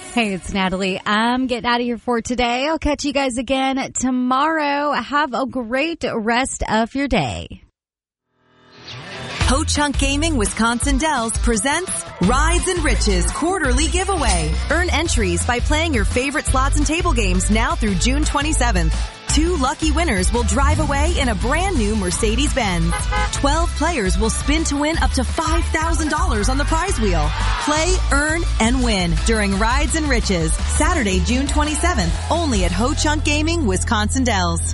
Hey, it's Natalie. I'm getting out of here for today. I'll catch you guys again tomorrow. Have a great rest of your day. Ho Chunk Gaming Wisconsin Dells presents Rides and Riches quarterly giveaway. Earn entries by playing your favorite slots and table games now through June 27th. 2 lucky winners will drive away in a brand new Mercedes-Benz. 12 players will spin to win up to $5,000 on the prize wheel. Play, earn, and win during Rides and Riches, Saturday, June 27th, only at Ho Chunk Gaming Wisconsin Dells.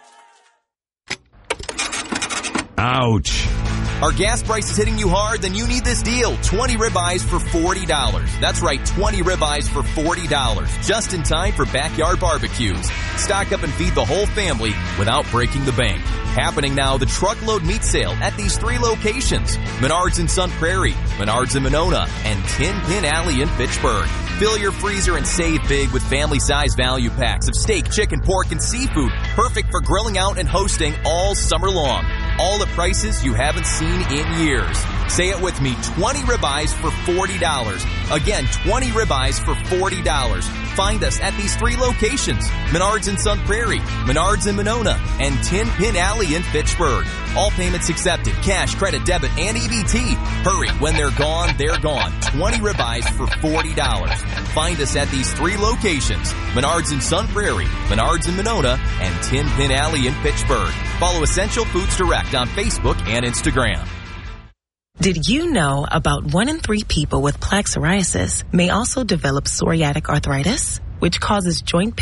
Ouch. Are gas prices hitting you hard? Then you need this deal. 20 ribeyes for $40. That's right, 20 ribeyes for $40. Just in time for backyard barbecues. Stock up and feed the whole family without breaking the bank. Happening now, the truckload meat sale at these 3 locations. Menards in Sun Prairie, Menards in Monona, and Tin Pin Alley in Fitchburg. Fill your freezer and save big with family-size value packs of steak, chicken, pork, and seafood. Perfect for grilling out and hosting all summer long. All at prices you haven't seen in years. Say it with me, 20 ribeyes for $40. Again, 20 ribeyes for $40. Find us at these 3 locations. Menards in Sun Prairie, Menards in Monona, and Tin Pin Alley in Fitchburg. All payments accepted, cash, credit, debit, and EBT. Hurry, when they're gone, they're gone. 20 ribeyes for $40. Find us at these 3 locations. Menards in Sun Prairie, Menards in Monona, and Tin Pin Alley in Fitchburg. Follow Essential Foods Direct on Facebook and Instagram. Did you know about 1 in 3 people with plaque psoriasis may also develop psoriatic arthritis, which causes joint pain?